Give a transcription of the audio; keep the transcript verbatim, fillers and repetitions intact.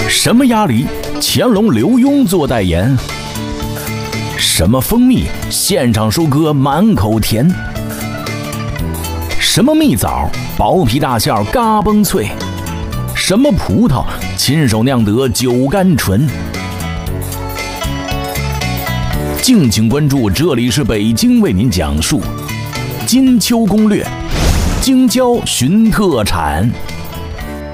什么鸭梨，乾隆刘墉做代言？什么蜂蜜，现场收割满口甜？什么蜜枣，薄皮大馅嘎嘣脆？什么葡萄，亲手酿得酒甘醇？敬请关注，这里是北京为您讲述金秋攻略，京郊寻特产。